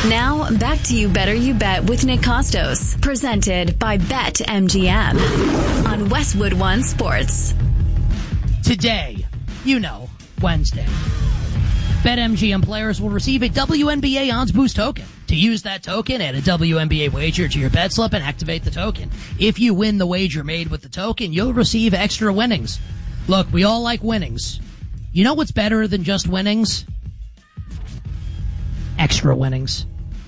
Now, back to You Better You Bet with Nick Costos, presented by BetMGM on Westwood One Sports. Today, Wednesday, BetMGM players will receive a WNBA odds boost token. To use that token, add a WNBA wager to your bet slip and activate the token. If you win the wager made with the token, you'll receive extra winnings. Look, we all like winnings. You know what's better than just winnings? Extra winnings.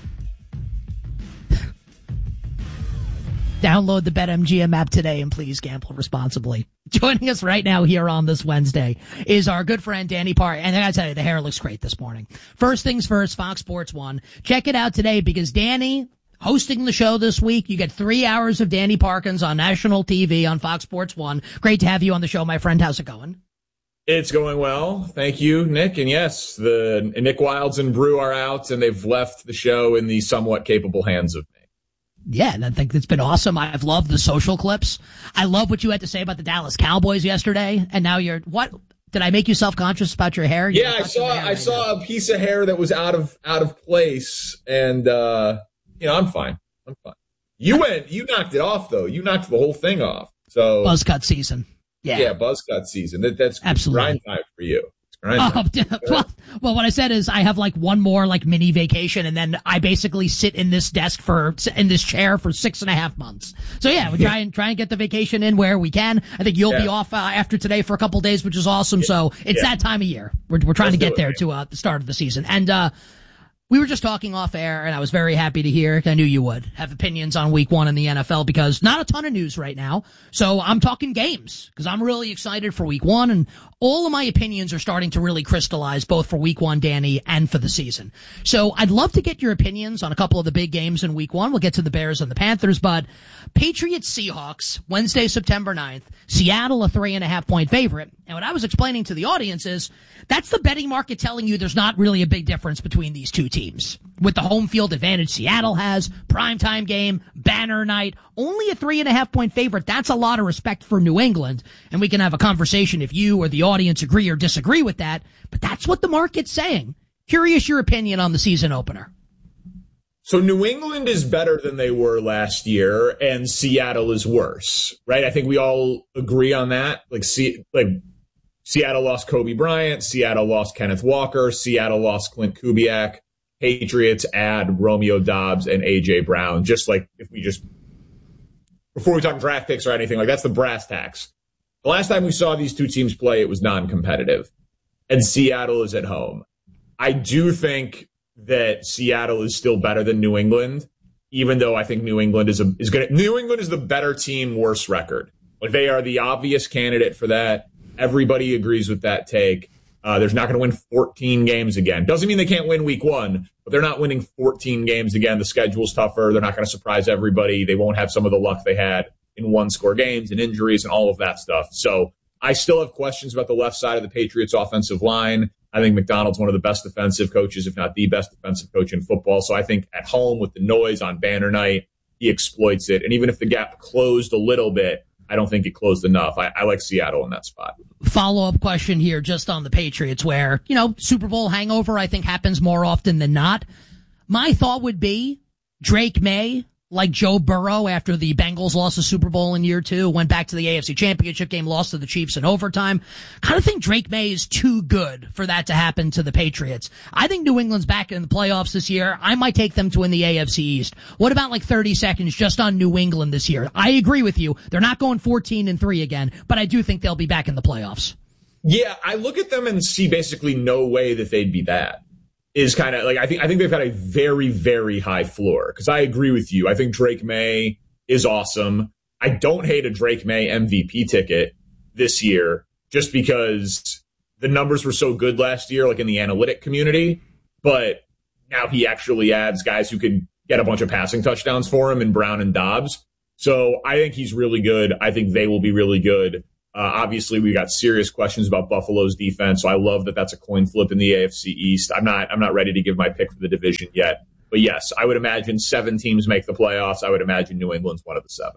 Download the BetMGM app today and please gamble responsibly. Joining us right now here on this Wednesday is our good friend Danny Park. And I gotta tell you, the hair looks great this morning. First things first, Fox Sports 1. Check it out today because Danny, hosting the show this week, you get 3 hours of Danny Parkins on national TV on Fox Sports 1. Great to have you on the show, my friend. How's it going? It's going well. Thank you, Nick. And yes, the Nick Wilds and Brew are out, and they've left the show in the somewhat capable hands of me. Yeah, and I think it's been awesome. I've loved the social clips. I love what you had to say about the Dallas Cowboys yesterday. And now what? Did I make you self-conscious about your hair? Yeah, I saw a piece of hair that was out of place, and I'm fine. You knocked it off though. You knocked the whole thing off. So buzz cut season. Yeah, buzz cut season. That's absolutely grind time for you. Well, what I said is I have like one more like mini vacation, and then I basically sit in this chair for 6.5 months. So yeah, we try and get the vacation in where we can. I think you'll be off after today for a couple days, which is awesome. So it's that time of year. We're trying to get there to the start of the season. And we were just talking off air, and I was very happy to hear, I knew you would, have opinions on week 1 in the NFL because not a ton of news right now. So I'm talking games because I'm really excited for week 1, and all of my opinions are starting to really crystallize both for week 1, Danny, and for the season. So I'd love to get your opinions on a couple of the big games in week 1. We'll get to the Bears and the Panthers, but Patriots Seahawks, Wednesday, September 9th, Seattle a 3.5-point favorite. And what I was explaining to the audience is that's the betting market telling you there's not really a big difference between these two teams. With the home field advantage Seattle has, primetime game, banner night, only a 3.5-point favorite. That's a lot of respect for New England. And we can have a conversation if you or the audience agree or disagree with that. But that's what the market's saying. Curious your opinion on the season opener. So New England is better than they were last year, and Seattle is worse, right? I think we all agree on that. Seattle lost Kobe Bryant, Seattle lost Kenneth Walker, Seattle lost Clint Kubiak, Patriots add Romeo Doubs and A.J. Brown. Before we talk draft picks or anything, that's the brass tacks. The last time we saw these two teams play, it was non-competitive, and Seattle is at home. I do think that Seattle is still better than New England, even though I think New England is the better team, worse record. They are the obvious candidate for that. Everybody agrees with that take. They're not going to win 14 games again. Doesn't mean they can't win week 1, but they're not winning 14 games again. The schedule's tougher. They're not going to surprise everybody. They won't have some of the luck they had in one-score games and injuries and all of that stuff. So I still have questions about the left side of the Patriots offensive line. I think McDonald's one of the best defensive coaches, if not the best defensive coach in football. So I think at home with the noise on banner night, he exploits it. And even if the gap closed a little bit, I don't think it closed enough. I like Seattle in that spot. Follow-up question here just on the Patriots where, Super Bowl hangover I think happens more often than not. My thought would be Drake May, like Joe Burrow after the Bengals lost the Super Bowl in year 2, went back to the AFC Championship game, lost to the Chiefs in overtime. Kind of think Drake May is too good for that to happen to the Patriots. I think New England's back in the playoffs this year. I might take them to win the AFC East. What about 30 seconds just on New England this year? I agree with you. They're not going 14-3 again, but I do think they'll be back in the playoffs. Yeah, I look at them and see basically no way that they'd be that. Is kind of I think they've got a very, very high floor because I agree with you. I think Drake May is awesome. I don't hate a Drake May MVP ticket this year just because the numbers were so good last year, in the analytic community. But now he actually adds guys who could get a bunch of passing touchdowns for him in Brown and Dobbs. So I think he's really good. I think they will be really good. Obviously, we got serious questions about Buffalo's defense, so I love that that's a coin flip in the AFC East. I'm not ready to give my pick for the division yet. But yes, I would imagine 7 teams make the playoffs. I would imagine New England's one of the 7.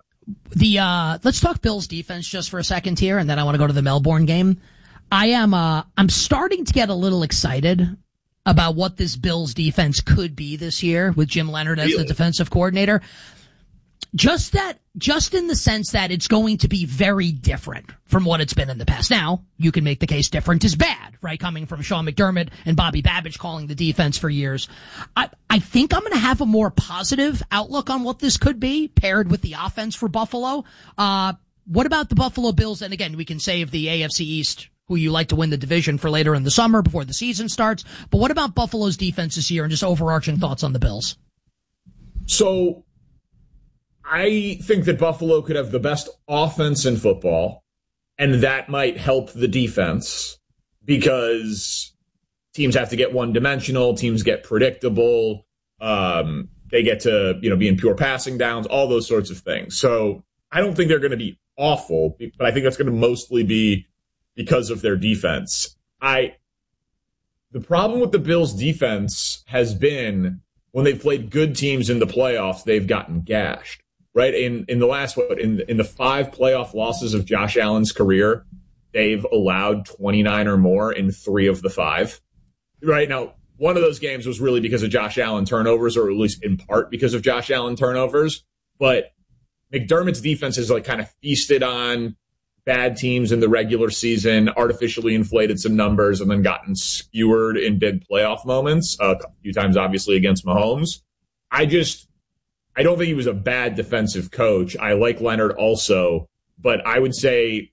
Let's talk Bills defense just for a second here, and then I want to go to the Melbourne game. I'm starting to get a little excited about what this Bills defense could be this year with Jim Leonhard as the defensive coordinator. Just in the sense that it's going to be very different from what it's been in the past. Now, you can make the case different is bad, right? Coming from Sean McDermott and Bobby Babbage calling the defense for years. I think I'm going to have a more positive outlook on what this could be paired with the offense for Buffalo. What about the Buffalo Bills? And again, we can save the AFC East, who you like to win the division, for later in the summer before the season starts. But what about Buffalo's defense this year and just overarching thoughts on the Bills? So I think that Buffalo could have the best offense in football, and that might help the defense because teams have to get one-dimensional, teams get predictable, they get to be in pure passing downs, all those sorts of things. So I don't think they're going to be awful, but I think that's going to mostly be because of their defense. The problem with the Bills' defense has been when they've played good teams in the playoffs, they've gotten gashed. Right in the last in the 5 playoff losses of Josh Allen's career, they've allowed 29 or more in 3 of the 5. Right now, one of those games was really because of Josh Allen turnovers, or at least in part because of Josh Allen turnovers. But McDermott's defense has kind of feasted on bad teams in the regular season, artificially inflated some numbers, and then gotten skewered in big playoff moments. A few times, obviously, against Mahomes. I don't think he was a bad defensive coach. I like Leonhard also, but I would say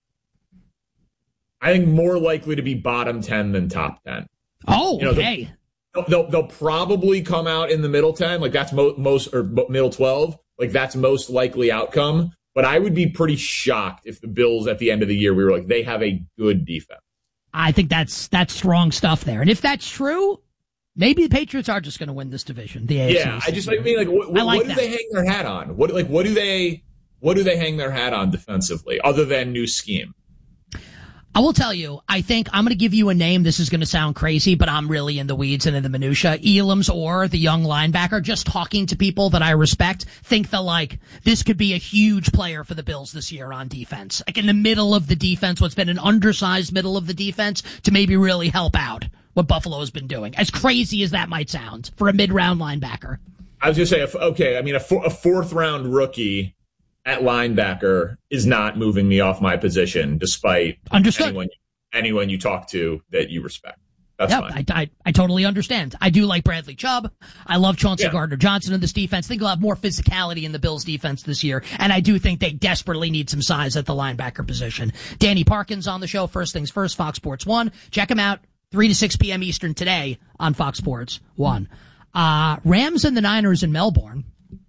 I think more likely to be bottom 10 than top 10. Oh, okay. They'll probably come out in the middle 10, like that's most, or middle 12, like that's most likely outcome. But I would be pretty shocked if the Bills at the end of the year, we were like, they have a good defense. I think that's strong stuff there. And if that's true, maybe the Patriots are just going to win this division. The AFC. Yeah, what do they hang their hat on? What do they hang their hat on defensively, other than new scheme? I will tell you, I think I'm going to give you a name. This is going to sound crazy, but I'm really in the weeds and in the minutia. Elam's Orr, the young linebacker, just talking to people that I respect, think that this could be a huge player for the Bills this year on defense. Like in the middle of the defense, what's been an undersized middle of the defense, to maybe really help out what Buffalo has been doing. As crazy as that might sound for a mid-round linebacker. I was going to say, a fourth-round rookie at linebacker is not moving me off my position, despite anyone you talk to that you respect. That's fine. I totally understand. I do like Bradley Chubb. I love Chauncey Gardner-Johnson in this defense. I think we'll have more physicality in the Bills defense this year, and I do think they desperately need some size at the linebacker position. Danny Parkins on the show. First things first, Fox Sports 1. Check him out, 3 to 6 p.m. Eastern today on Fox Sports 1. Rams and the Niners in Melbourne.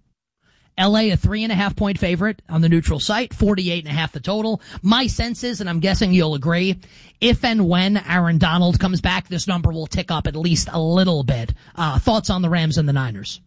LA a 3.5-point favorite on the neutral site, 48.5 the total. My sense is, and I'm guessing you'll agree, if and when Aaron Donald comes back, this number will tick up at least a little bit. Thoughts on the Rams and the Niners?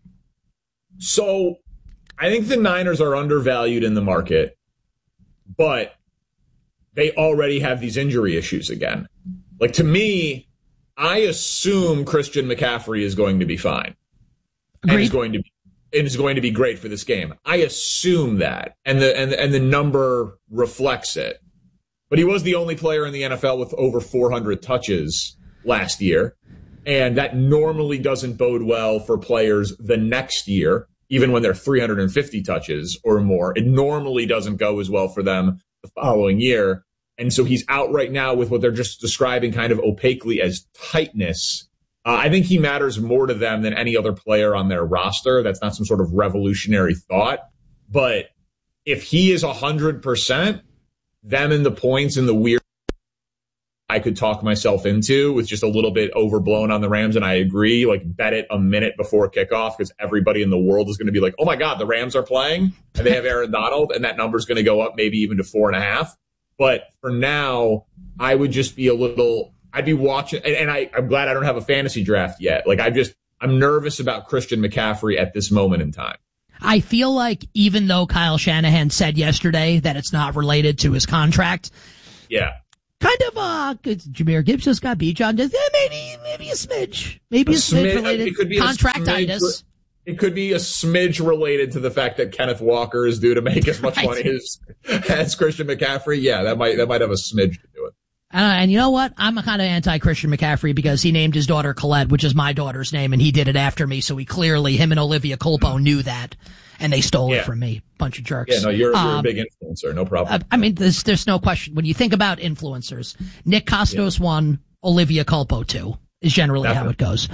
So I think the Niners are undervalued in the market, but they already have these injury issues again. Like, to me, I assume Christian McCaffrey is going to be fine. Agreed. And is going to be great for this game. I assume that, and the number reflects it. But he was the only player in the NFL with over 400 touches last year, and that normally doesn't bode well for players the next year, even when they're 350 touches or more. It normally doesn't go as well for them the following year. And so he's out right now with what they're just describing kind of opaquely as tightness. I think he matters more to them than any other player on their roster. That's not some sort of revolutionary thought. But if he is 100%, them and the points and the weird I could talk myself into with just a little bit overblown on the Rams. And I agree, bet it a minute before kickoff because everybody in the world is going to be like, oh my God, the Rams are playing and they have Aaron Donald, and that number is going to go up maybe even to 4.5. But for now, I would just be I'd be watching, and I'm glad I don't have a fantasy draft yet. I'm nervous about Christian McCaffrey at this moment in time. I feel like even though Kyle Shanahan said yesterday that it's not related to his contract, kind of Jahmyr Gibbs just got beat, John. Maybe a smidge, related. It could be contractitis. It could be a smidge related to the fact that Kenneth Walker is due to make as much money as Christian McCaffrey. Yeah, that might have a smidge to do it. And you know what? I'm a kind of anti-Christian McCaffrey because he named his daughter Colette, which is my daughter's name, and he did it after me. So him and Olivia Culpo knew that, and they stole it from me. Bunch of jerks. Yeah, no, you're a big influencer. No problem. I mean, there's no question. When you think about influencers, Nick Kostos 1, Olivia Culpo 2 is generally how it goes.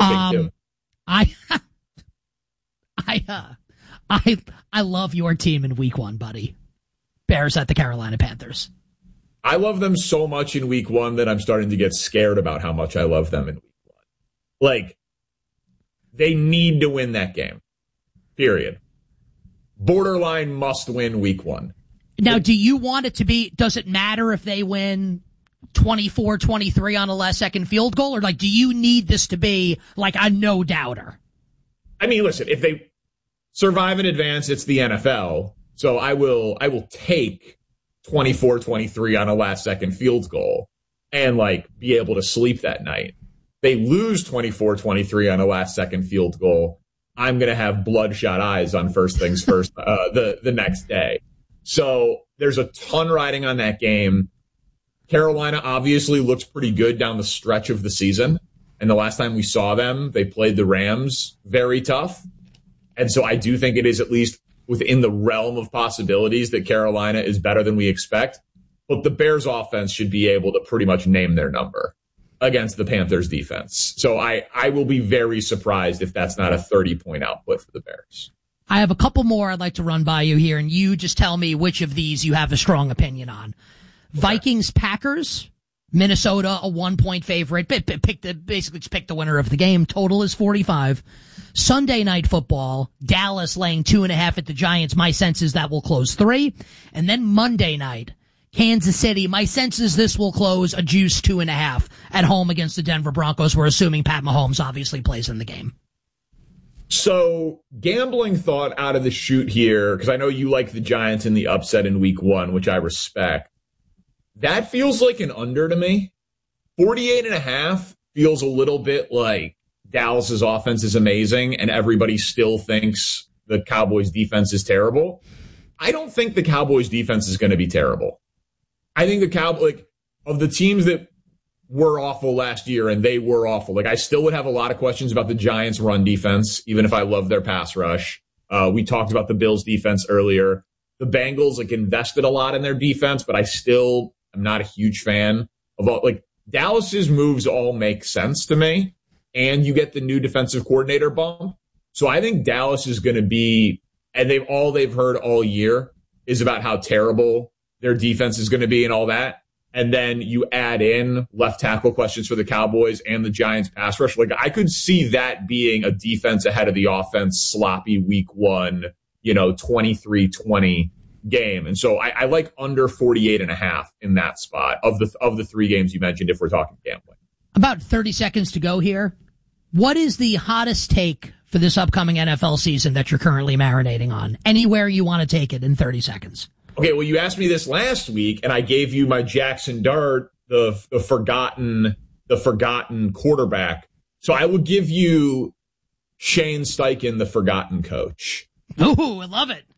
I love your team in week 1, buddy. Bears at the Carolina Panthers. I love them so much in week 1 that I'm starting to get scared about how much I love them in week 1. Like, they need to win that game. Period. Borderline must win week 1. Now, do you want it to be, does it matter if they win 24-23 on a last second field goal? Or like, do you need this to be like a no doubter? I mean, listen, if they survive in advance, it's the NFL. So I will take 24-23 on a last second field goal and like be able to sleep that night. They lose 24-23 on a last second field goal. I'm going to have bloodshot eyes on first things first, the next day. So there's a ton riding on that game. Carolina obviously looks pretty good down the stretch of the season. And the last time we saw them, they played the Rams very tough. And so I do think it is at least within the realm of possibilities that Carolina is better than we expect. But the Bears offense should be able to pretty much name their number against the Panthers defense. So I will be very surprised if that's not a 30-point output for the Bears. I have a couple more I'd like to run by you here, and you just tell me which of these you have a strong opinion on. Okay. Vikings-Packers, Minnesota, a 1-point favorite. Basically just pick the winner of the game. Total is 45. Sunday Night Football, Dallas laying 2.5 at the Giants. My sense is that will close 3. And then Monday night, Kansas City. My sense is this will close a juice 2.5 at home against the Denver Broncos. We're assuming Pat Mahomes obviously plays in the game. So gambling thought out of the chute here, because I know you like the Giants in the upset in week 1, which I respect. That feels like an under to me. 48.5 feels a little bit like Dallas's offense is amazing and everybody still thinks the Cowboys defense is terrible. I don't think the Cowboys defense is going to be terrible. I think the Cowboys, of the teams that were awful last year, and they were awful, I still would have a lot of questions about the Giants' run defense, even if I love their pass rush. We talked about the Bills' defense earlier. The Bengals, invested a lot in their defense, but I still am not a huge fan of all, Dallas's moves all make sense to me, and you get the new defensive coordinator bump. So I think Dallas is going to be, and they've heard all year is about how terrible their defense is going to be and all that. And then you add in left tackle questions for the Cowboys and the Giants pass rush. I could see that being a defense ahead of the offense, sloppy week 1, 23-20 game. And so I like under 48.5 in that spot of the 3 games you mentioned, if we're talking gambling. About 30 seconds to go here. What is the hottest take for this upcoming NFL season that you're currently marinating on? Anywhere you want to take it in 30 seconds. Okay, well, you asked me this last week, and I gave you my Jackson Dart, the forgotten quarterback. So I will give you Shane Steichen, the forgotten coach. Oh, I love it.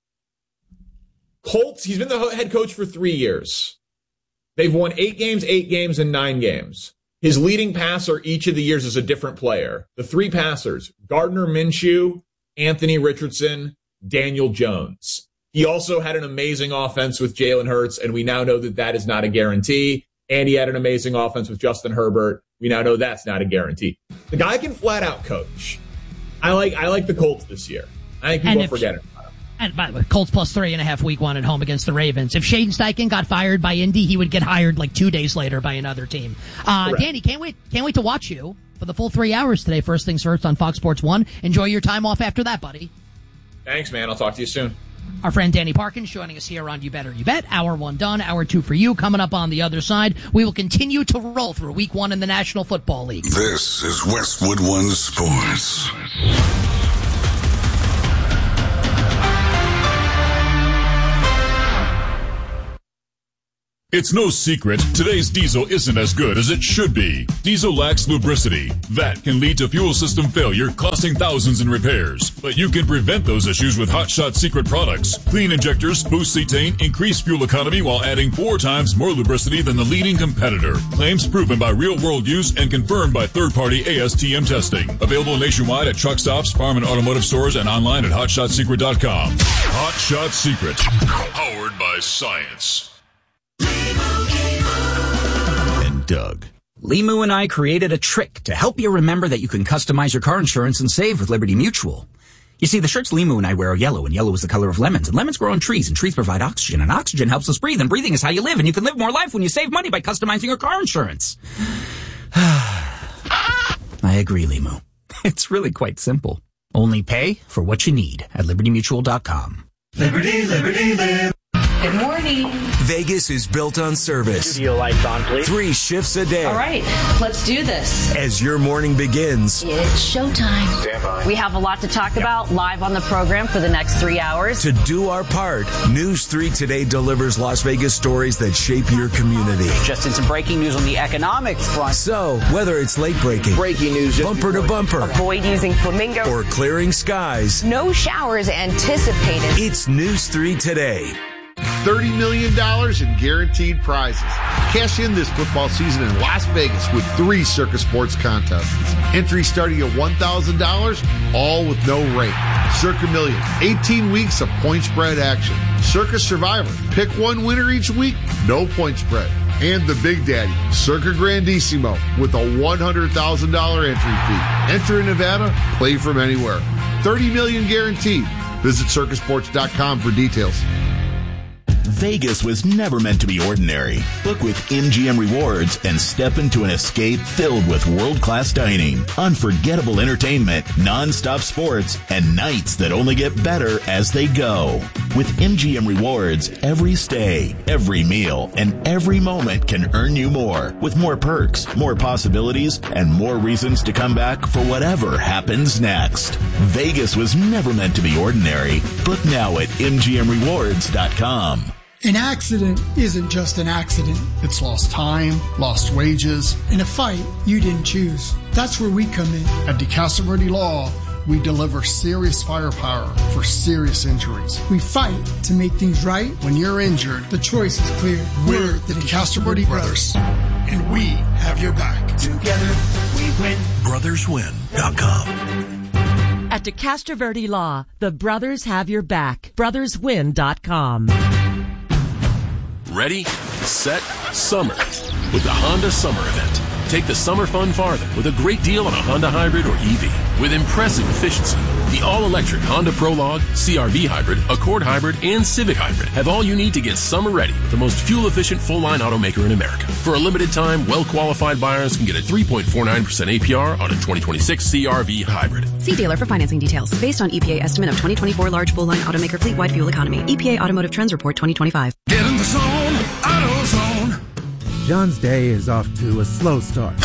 Colts, he's been the head coach for 3 years. They've won 8 games, and 9 games. His leading passer each of the years is a different player. The 3 passers, Gardner Minshew, Anthony Richardson, Daniel Jones. He also had an amazing offense with Jalen Hurts, and we now know that is not a guarantee. And he had an amazing offense with Justin Herbert. We now know that's not a guarantee. The guy can flat out coach. I like the Colts this year. I think people are forgetting about him. And by the way, Colts plus 3.5 week 1 at home against the Ravens. If Shane Steichen got fired by Indy, he would get hired 2 days later by another team. Danny, can't wait to watch you for the full 3 hours today. First things first on Fox Sports 1. Enjoy your time off after that, buddy. Thanks, man. I'll talk to you soon. Our friend Danny Parkins joining us here on You Better You Bet. Hour 1 done, hour 2 for you. Coming up on the other side, we will continue to roll through week 1 in the National Football League. This is Westwood One Sports. It's no secret, today's diesel isn't as good as it should be. Diesel lacks lubricity. That can lead to fuel system failure, costing thousands in repairs. But you can prevent those issues with Hot Shot Secret products. Clean injectors, boost cetane, increase fuel economy while adding 4 times more lubricity than the leading competitor. Claims proven by real-world use and confirmed by third-party ASTM testing. Available nationwide at truck stops, farm and automotive stores, and online at hotshotsecret.com. Hot Shot Secret. Powered by science. And Doug. Limu and I created a trick to help you remember that you can customize your car insurance and save with Liberty Mutual. You see, the shirts Limu and I wear are yellow, and yellow is the color of lemons, and lemons grow on trees, and trees provide oxygen, and oxygen helps us breathe, and breathing is how you live, and you can live more life when you save money by customizing your car insurance. I agree, Limu. It's really quite simple. Only pay for what you need at LibertyMutual.com. Liberty, liberty, liberty. Good morning. Vegas is built on service. Studio lights on, please. 3 shifts a day. All right, let's do this. As your morning begins, it's showtime. Stand by. We have a lot to talk about live on the program for the next 3 hours. To do our part, News 3 Today delivers Las Vegas stories that shape your community. Just in some breaking news on the economics front. So, whether it's late breaking, breaking news, bumper to bumper, avoid using flamingo, or clearing skies, no showers anticipated. It's News 3 Today. $30 million in guaranteed prizes. Cash in this football season in Las Vegas with 3 Circa Sports contests. Entry starting at $1,000, all with no rate. Circa Million, 18 weeks of point spread action. Circa Survivor, pick one winner each week, no point spread. And the Big Daddy, Circa Grandissimo, with a $100,000 entry fee. Enter in Nevada, play from anywhere. $30 million guaranteed. Visit circasports.com for details. Vegas was never meant to be ordinary. Book with MGM Rewards and step into an escape filled with world-class dining, unforgettable entertainment, non-stop sports, and nights that only get better as they go. With MGM Rewards, every stay, every meal, and every moment can earn you more, with more perks, more possibilities, and more reasons to come back for whatever happens next. Vegas was never meant to be ordinary. Book now at MGMRewards.com. An accident isn't just an accident. It's lost time, lost wages, and a fight you didn't choose. That's where we come in. At DeCastro Law, we deliver serious firepower for serious injuries. We fight to make things right. When you're injured, the choice is clear. We're the DeCastro Brothers, and we have your back. Together, we win. BrothersWin.com. At DeCastro Law, the brothers have your back. BrothersWin.com. Ready, set, summer with the Honda Summer Event. Take the summer fun farther with a great deal on a Honda Hybrid or EV with impressive efficiency. The all-electric Honda Prologue, CR-V Hybrid, Accord Hybrid, and Civic Hybrid have all you need to get summer ready with the most fuel-efficient full-line automaker in America. For a limited time, well-qualified buyers can get a 3.49% APR on a 2026 CR-V Hybrid. See dealer for financing details. Based on EPA estimate of 2024 large full-line automaker fleet-wide fuel economy. EPA Automotive Trends Report 2025. Get in the zone, AutoZone. John's day is off to a slow start.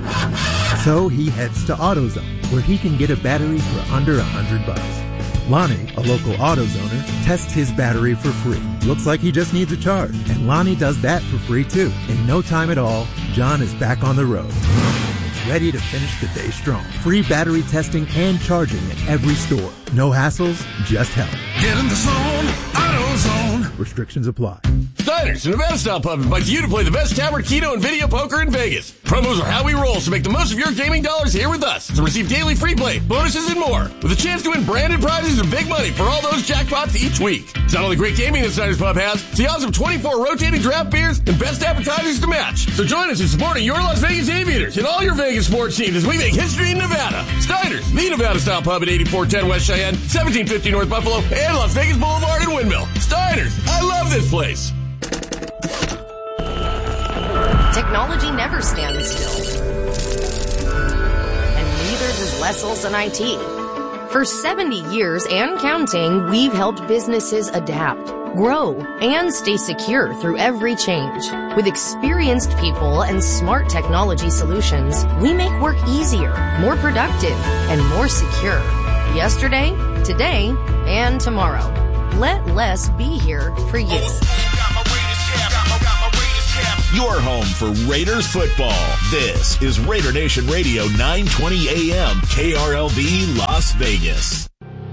So he heads to AutoZone, where he can get a battery for under $100. Lonnie, a local AutoZoner, tests his battery for free. Looks like he just needs a charge. And Lonnie does that for free too. In no time at all, John is back on the road. Ready to finish the day strong. Free battery testing and charging at every store. No hassles, just help. Get in the zone, AutoZone. Restrictions apply. Steiner's, the Nevada Style Pub, invites you to play the best tabard, keno, and video poker in Vegas. Promos are how we roll, so make the most of your gaming dollars here with us to receive daily free play, bonuses, and more, with a chance to win branded prizes and big money for all those jackpots each week. It's not only great gaming that Steiner's Pub has, it's the awesome 24 rotating draft beers and best appetizers to match. So join us in supporting your Las Vegas Aviators and all your Vegas sports teams as we make history in Nevada. Steiner's, the Nevada Style Pub at 8410 West Cheyenne, 1750 North Buffalo, and Las Vegas Boulevard in Windmill. Steiner's, I love this place. Technology never stands still. And neither does Wessels and IT. For 70 years and counting, we've helped businesses adapt, grow, and stay secure through every change. With experienced people and smart technology solutions, we make work easier, more productive, and more secure. Yesterday, today, and tomorrow. Let Les be here for you. your home for Raiders football. This is Raider Nation Radio 920 AM KRLV Las Vegas.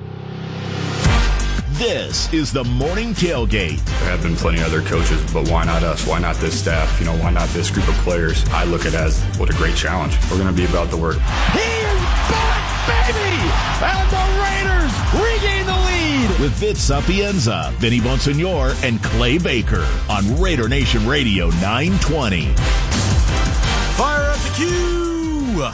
This is the Morning Tailgate. There have been plenty of other coaches, but why not us? Why not this staff? Why not this group of players? I look at it as what a great challenge. We're going to be about the work. He is back, baby! And the Raiders regain the lead! With Vince Sapienza, Vinny Bonsignor, and Clay Baker on Raider Nation Radio 920. Fire up the cue!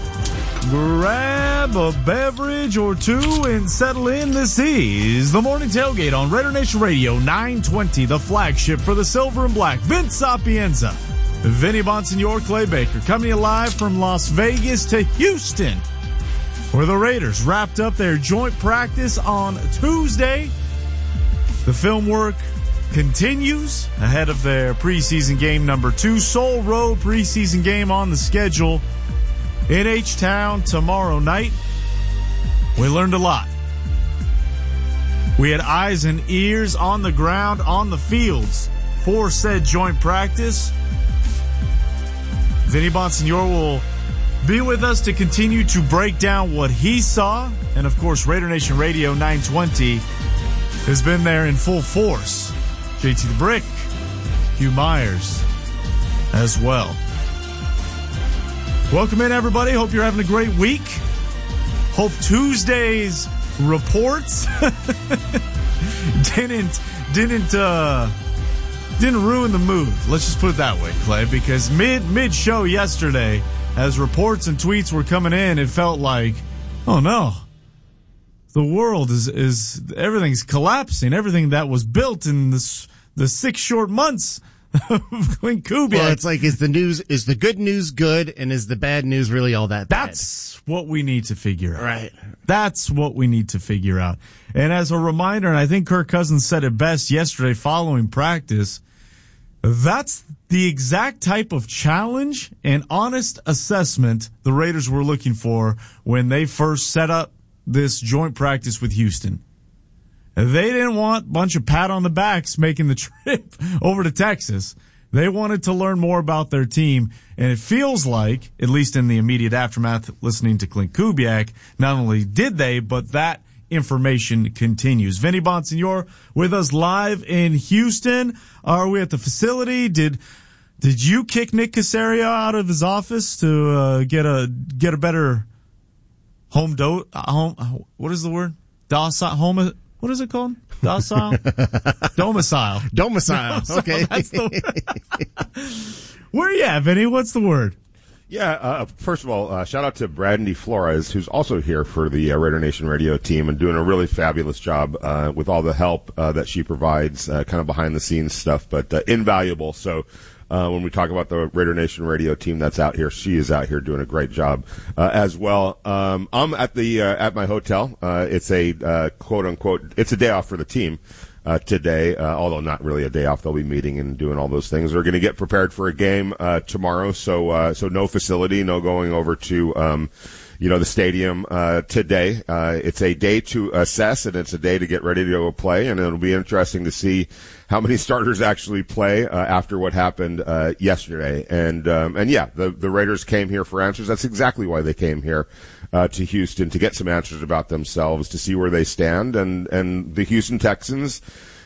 Grab a beverage or two and settle in. This is the Morning Tailgate on Raider Nation Radio 920, the flagship for the silver and black. Vince Sapienza, Vinny Bonsignor, Clay Baker, coming to you live from Las Vegas to Houston, where the Raiders wrapped up their joint practice on Tuesday. The film work continues ahead of their preseason game number 2. Sole road preseason game on the schedule in H-Town tomorrow night. We learned a lot. We had eyes and ears on the ground, on the fields for said joint practice. Vinny Bonsignor will be with us to continue to break down what he saw. And, of course, Raider Nation Radio 920 has been there in full force. JT the Brick, Hugh Myers as well. Welcome in, everybody. Hope you're having a great week. Hope Tuesday's reports didn't ruin the mood. Let's just put it that way, Clay, because mid-show yesterday, as reports and tweets were coming in, it felt like, oh no, the world is everything's collapsing. Everything that was built in the 6 short months of Clint Kubiak. Well, it's like, is the good news good, and is the bad news really all that bad? That's what we need to figure out. Right. That's what we need to figure out. And as a reminder, and I think Kirk Cousins said it best yesterday following practice, that's the exact type of challenge and honest assessment the Raiders were looking for when they first set up this joint practice with Houston. They didn't want a bunch of pat on the backs making the trip over to Texas. They wanted to learn more about their team, and it feels like, at least in the immediate aftermath listening to Clint Kubiak, not only did they, but that information continues. Vinny Bonsignor with us live in Houston. Are we at the facility? Did you kick Nick Caserio out of his office to get a better home? What is the word? Docile. What is it called? Docile? Domicile. Domicile. Okay. That's the word. Where you at, Vinny? What's the word? Yeah, first of all, shout out to Brandy Flores, who's also here for the Raider Nation Radio team and doing a really fabulous job with all the help that she provides, kind of behind the scenes stuff, but invaluable. So when we talk about the Raider Nation Radio team that's out here, she is out here doing a great job as well. I'm at my hotel. It's a quote unquote, it's a day off for the team. Today, although not really a day off. They'll be meeting and doing all those things. We're going to get prepared for a game tomorrow, so no facility, no going over to the stadium today. It's a day to assess, and it's a day to get ready to go play, and it'll be interesting to see how many starters actually play after what happened yesterday. And yeah, the Raiders came here for answers. That's exactly why they came here to Houston, to get some answers about themselves, to see where they stand. And the Houston Texans,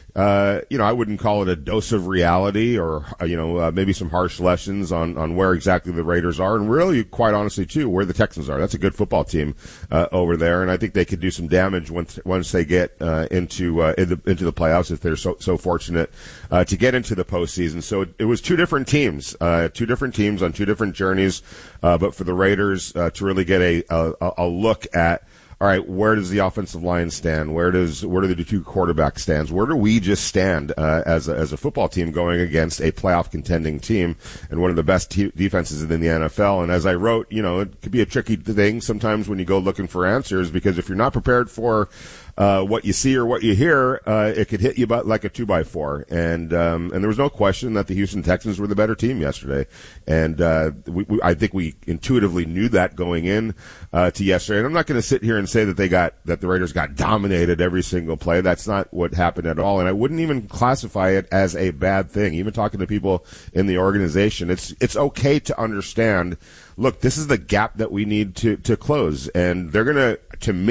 I wouldn't call it a dose of reality or, maybe some harsh lessons on where exactly the Raiders are. And really, quite honestly, too, where the Texans are. That's a good football team over there. And I think they could do some damage once they get into the playoffs, if they're so fortunate to get into the postseason. So it was two different teams on two different journeys. But for the Raiders to really get a look at, all right, where does the offensive line stand? Where do the two quarterbacks stand? Where do we just stand as a football team going against a playoff contending team and one of the best defenses in the NFL? And as I wrote, it could be a tricky thing sometimes when you go looking for answers, because if you're not prepared for what you see or what you hear, it could hit you about like a 2x4. And there was no question that the Houston Texans were the better team yesterday. And I think we intuitively knew that going in to yesterday. And I'm not going to sit here and say that the Raiders got dominated every single play. That's not what happened at all. And I wouldn't even classify it as a bad thing. Even talking to people in the organization, it's okay to understand, look, this is the gap that we need to close. And they're going to me,